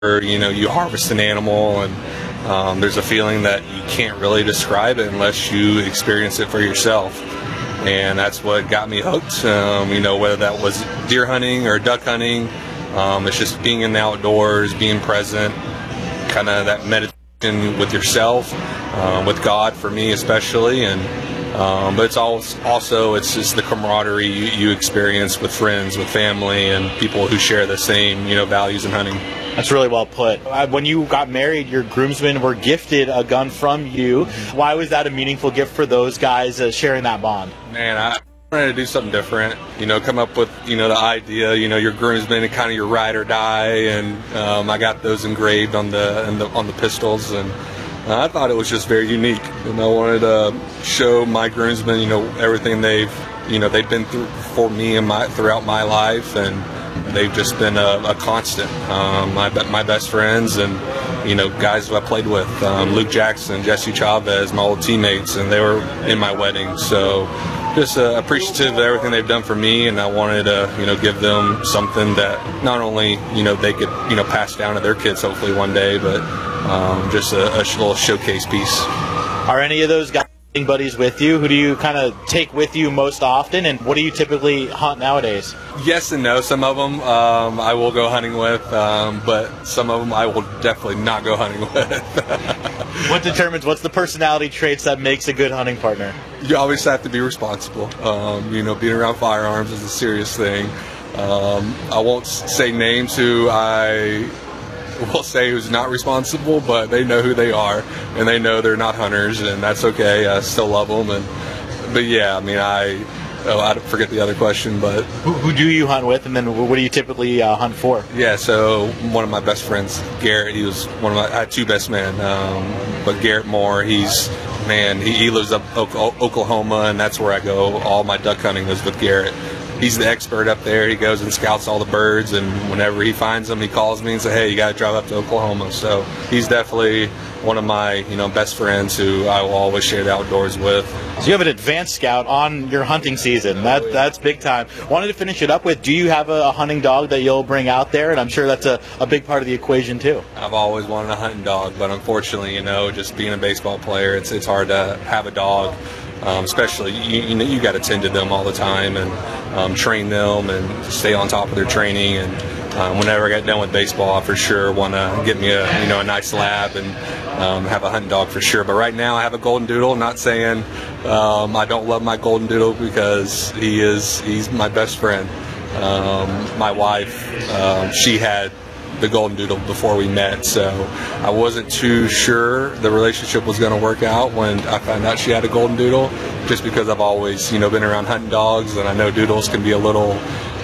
you harvest an animal, and there's a feeling that you can't really describe it unless you experience it for yourself. And that's what got me hooked, whether that was deer hunting or duck hunting. It's just being in the outdoors, being present, kind of that meditation with yourself, with God for me especially, but it's also it's just the camaraderie you experience with friends, with family, and people who share the same values in hunting. That's really well put. When you got married, your groomsmen were gifted a gun from you. Why was that a meaningful gift for those guys, sharing that bond? Man, I wanted to do something different. Come up with the idea. Your groomsmen and kind of your ride or die, and I got those engraved on the pistols, and I thought it was just very unique. And I wanted to show my groomsmen, everything they've been through for me and throughout my life, and they've just been a constant. My best friends and guys who I played with, Luke Jackson, Jesse Chavez, my old teammates, and they were in my wedding. So just appreciative of everything they've done for me, and I wanted to give them something that not only they could pass down to their kids hopefully one day, but just a little showcase piece. Are any of those guys buddies with you? Who do you kind of take with you most often, and what do you typically hunt nowadays? Yes and no. Some of them I will go hunting with, but some of them I will definitely not go hunting with. What's the personality traits that makes a good hunting partner? You always have to be responsible. Being around firearms is a serious thing. I won't say names who I will say who's not responsible, but they know who they are, and they know they're not hunters, and that's okay. I still love them, but yeah, I forget the other question, but who do you hunt with, and then what do you typically hunt for? Yeah, so one of my best friends, Garrett, he was I had two best men, but Garrett Moore, he lives up Oklahoma, and that's where I go. All my duck hunting is with Garrett. He's the expert up there. He goes and scouts all the birds, and whenever he finds them, he calls me and says, "Hey, you got to drive up to Oklahoma." So he's definitely one of my best friends who I will always share the outdoors with. So you have an advanced scout on your hunting season. That's big time. Wanted to finish it up with, do you have a hunting dog that you'll bring out there? And I'm sure that's a big part of the equation too. I've always wanted a hunting dog, but unfortunately, just being a baseball player, it's hard to have a dog. Especially you got to tend to them all the time and train them and stay on top of their training. And whenever I get done with baseball, I for sure want to get me a nice lab and have a hunting dog for sure. But right now I have a golden doodle. Not saying I don't love my golden doodle, because he's my best friend. My wife, she had the golden doodle before we met, so I wasn't too sure the relationship was going to work out when I found out she had a golden doodle, just because I've always been around hunting dogs, and I know doodles can be a little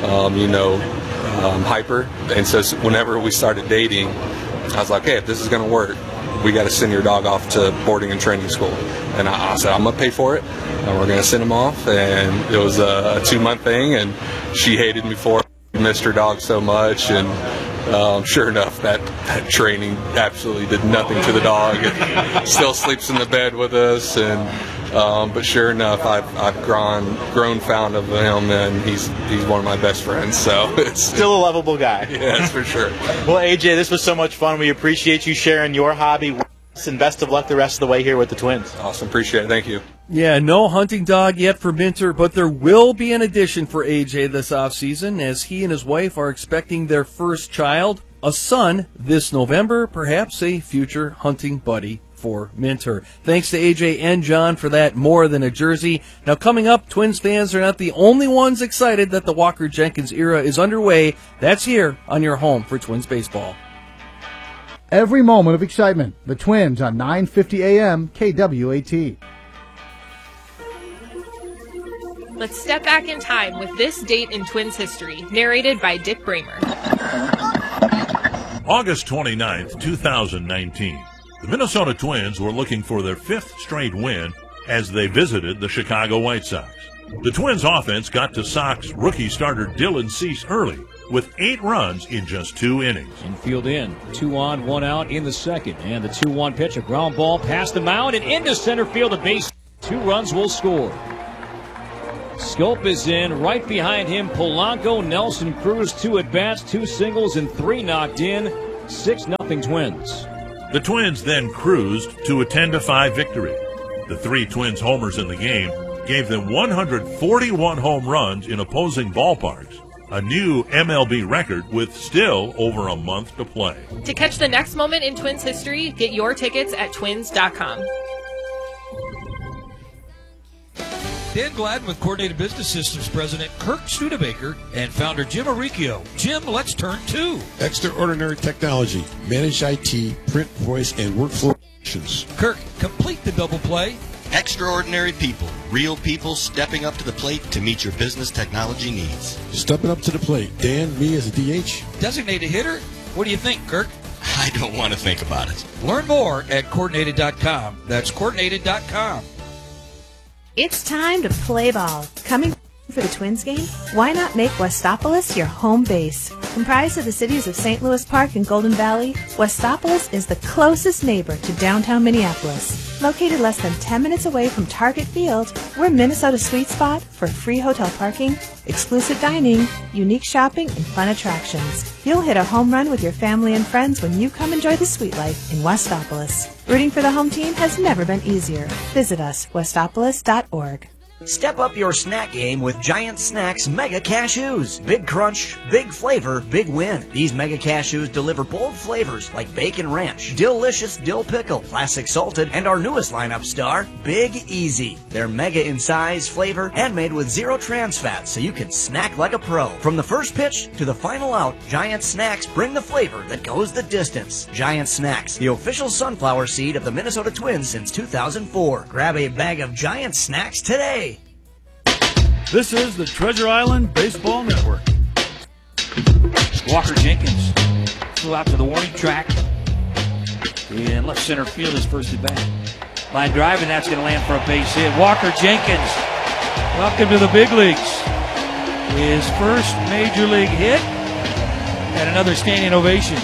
hyper. And so whenever we started dating, I was like, hey, if this is going to work, we got to send your dog off to boarding and training school. And I said, I'm going to pay for it, and we're going to send him off. And it was a 2-month thing, and she hated me for it. Missed her dog so much, and sure enough, that training absolutely did nothing to the dog. It still sleeps in the bed with us, and but sure enough, I've grown fond of him, and he's one of my best friends. So it's still a lovable guy. Yes, for sure. Well, AJ, this was so much fun. We appreciate you sharing your hobby with us, and best of luck the rest of the way here with the Twins. Awesome, appreciate it. Thank you. Yeah, no hunting dog yet for Minter, but there will be an addition for AJ this offseason, as he and his wife are expecting their first child, a son, this November, perhaps a future hunting buddy for Minter. Thanks to AJ and John for that more than a jersey. Now coming up, Twins fans are not the only ones excited that the Walker Jenkins era is underway. That's here on your home for Twins baseball. Every moment of excitement. The Twins on 9:50 a.m. KWAT. Let's step back in time with this date in Twins history, narrated by Dick Bramer. August 29th, 2019. The Minnesota Twins were looking for their 5th straight win as they visited the Chicago White Sox. The Twins offense got to Sox rookie starter Dylan Cease early with 8 runs in just 2 innings. Infield in, 2 on, 1 out in the second, and the 2-1 pitch, a ground ball past the mound and into center field. A base, 2 runs will score. Scope is in. Right behind him, Polanco, Nelson Cruz, 2 at-bats, 2 singles, and 3 knocked in. 6-0 Twins. The Twins then cruised to a 10-5 victory. The 3 Twins homers in the game gave them 141 home runs in opposing ballparks, a new MLB record with still over a month to play. To catch the next moment in Twins history, get your tickets at twins.com. Dan Gladden with Coordinated Business Systems President Kirk Studebaker and founder Jim Arricchio. Jim, let's turn to Extraordinary Technology, Managed IT, Print, Voice, and Workflow Solutions. Kirk. Complete the double play. Extraordinary people, real people stepping up to the plate to meet your business technology needs. Stepping up to the plate. Dan, me as a DH. Designated hitter? What do you think, Kirk? I don't want to think about it. Learn more at Coordinated.com. That's Coordinated.com. It's time to play ball. Coming for the Twins game? Why not make Westopolis your home base? Comprised of the cities of St. Louis Park and Golden Valley, Westopolis is the closest neighbor to downtown Minneapolis. Located less than 10 minutes away from Target Field, we're Minnesota's sweet spot for free hotel parking, exclusive dining, unique shopping, and fun attractions. You'll hit a home run with your family and friends when you come enjoy the sweet life in Westopolis. Rooting for the home team has never been easier. Visit us, westopolis.org. Step up your snack game with Giant Snacks Mega Cashews. Big crunch, big flavor, big win. These Mega Cashews deliver bold flavors like bacon ranch, delicious dill pickle, classic salted, and our newest lineup star, Big Easy. They're mega in size, flavor, and made with 0 trans fat, so you can snack like a pro. From the first pitch to the final out, Giant Snacks bring the flavor that goes the distance. Giant Snacks, the official sunflower seed of the Minnesota Twins since 2004. Grab a bag of Giant Snacks today. This is the Treasure Island Baseball Network. Walker Jenkins flew out to the warning track. In left center field, his first at bat. Line drive, and that's going to land for a base hit. Walker Jenkins, welcome to the big leagues. His first major league hit, and another standing ovation.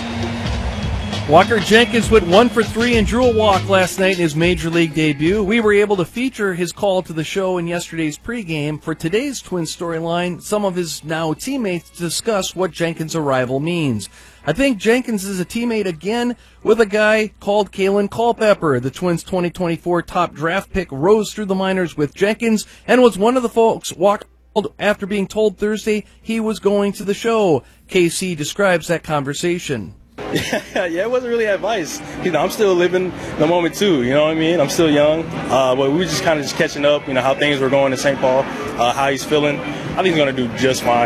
Walker Jenkins went 1 for 3 and drew a walk last night in his Major League debut. We were able to feature his call to the show in yesterday's pregame. For today's Twins storyline, some of his now teammates discuss what Jenkins' arrival means. I think Jenkins is a teammate again with a guy called Kalen Culpepper. The Twins' 2024 top draft pick rose through the minors with Jenkins and was one of the folks walked after being told Thursday he was going to the show. KC describes that conversation. Yeah, it wasn't really advice. I'm still living the moment too. You know what I mean? I'm still young, but we were just kind of catching up. How things were going in St. Paul, how he's feeling. I think he's gonna do just fine.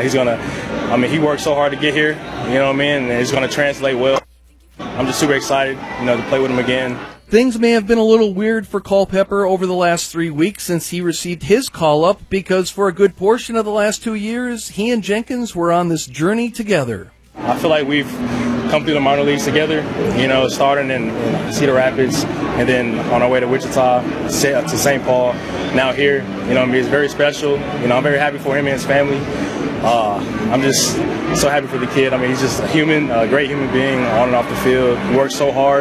He worked so hard to get here. You know what I mean? And it's gonna translate well. I'm just super excited, to play with him again. Things may have been a little weird for Culpepper over the last 3 weeks since he received his call-up, because for a good portion of the last 2 years, he and Jenkins were on this journey together. I feel like we've come through the minor leagues together, starting in Cedar Rapids and then on our way to Wichita, to St. Paul, now here. It's very special. I'm very happy for him and his family. I'm just so happy for the kid. He's just a human, a great human being on and off the field. He works so hard.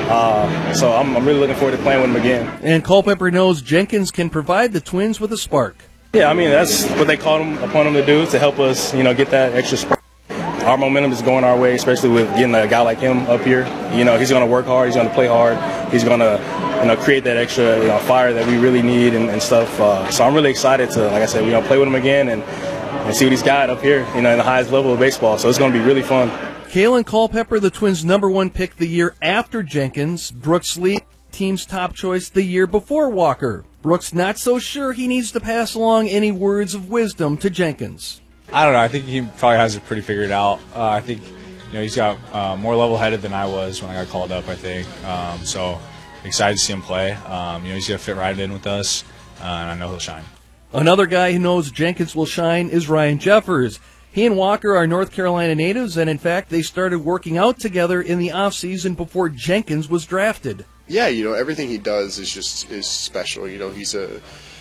So I'm really looking forward to playing with him again. And Culpepper knows Jenkins can provide the Twins with a spark. Yeah, that's what they called upon him to do, to help us, get that extra spark. Our momentum is going our way, especially with getting a guy like him up here. He's going to work hard. He's going to play hard. He's going to, create that extra fire that we really need and stuff. So I'm really excited to, like I said, play with him again and see what he's got up here, in the highest level of baseball. So it's going to be really fun. Kalen Culpepper, the Twins' #1 pick the year after Jenkins. Brooks Lee, team's top choice the year before Walker. Brooks not so sure he needs to pass along any words of wisdom to Jenkins. I don't know. I think he probably has it pretty figured out. I think, he's got more level-headed than I was when I got called up, I think. So excited to see him play. He's going to fit right in with us, and I know he'll shine. Another guy who knows Jenkins will shine is Ryan Jeffers. He and Walker are North Carolina natives, and in fact, they started working out together in the offseason before Jenkins was drafted. Yeah, everything he does is special. He's a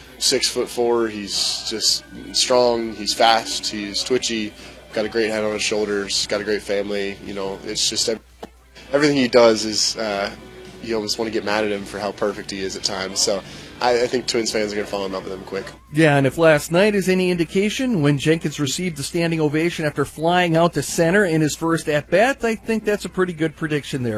6'4". He's just strong. He's fast. He's twitchy. Got a great head on his shoulders. Got a great family. It's just everything he does is you almost want to get mad at him for how perfect he is at times. So I think Twins fans are going to fall in love with him quick. Yeah, and if last night is any indication, when Jenkins received a standing ovation after flying out to center in his first at-bat, I think that's a pretty good prediction there.